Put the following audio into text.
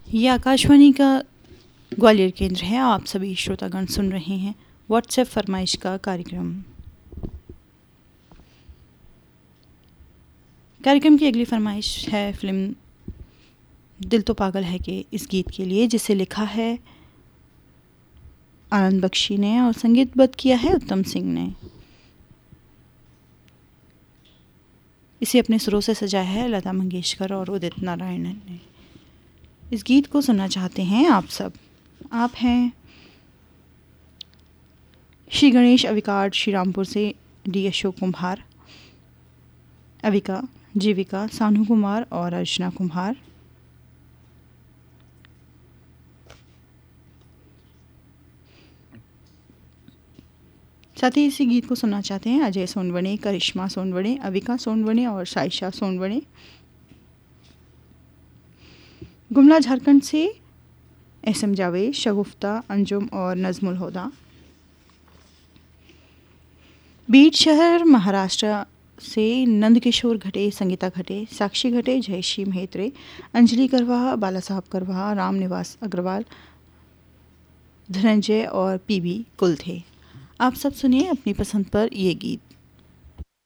ये आकाशवाणी का ग्वालियर केंद्र है। आप सभी श्रोतागण सुन रहे हैं व्हाट्सएप फरमाइश का कार्यक्रम की अगली फरमाइश है फिल्म दिल तो पागल है के इस गीत के लिए, जिसे लिखा है आनंद बख्शी ने और संगीतबद्ध किया है उत्तम सिंह ने। इसे अपने सुरों से सजाया है लता मंगेशकर और उदित नारायण ने। इस गीत को सुनना चाहते हैं आप सब। आप हैं श्री गणेश अविकाट श्री रामपुर से, डी अशोक कुम्हार, अविका, जीविका, सानू कुमार और अर्चना कुम्हार। साथ ही इसी गीत को सुनना चाहते हैं अजय सोनवणे, करिश्मा सोनवणे, अविका सोनवणे और साइशा सोनवणे। गुमला झारखंड से एसएम जावेद, शगुफ्ता, अंजुम और नजमुल होदा। बीड शहर महाराष्ट्र से नंदकिशोर घटे, संगीता घटे, साक्षी घटे, जयश्री मेहत्रे, अंजलि करवाहा, बाला साहब करवाहा, राम निवास अग्रवाल, धनंजय और पीबी कुल थे। आप सब सुनिए अपनी पसंद पर ये गीत।